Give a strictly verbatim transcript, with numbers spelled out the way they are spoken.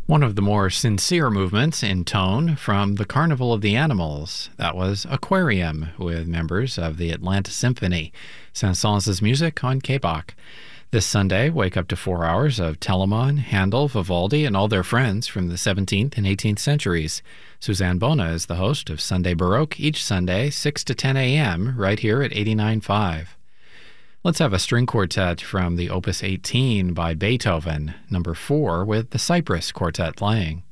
One of the more sincere movements in tone from the Carnival of the Animals. That was Aquarium, with members of the Atlanta Symphony. Saint-Saëns' music on K B O C. This Sunday, wake up to four hours of Telemann, Handel, Vivaldi, and all their friends from the seventeenth and eighteenth centuries. Suzanne Bona is the host of Sunday Baroque each Sunday, six to ten a.m., right here at eighty-nine point five. Let's have a string quartet from the Opus eighteen by Beethoven, number four, with the Cypress Quartet playing.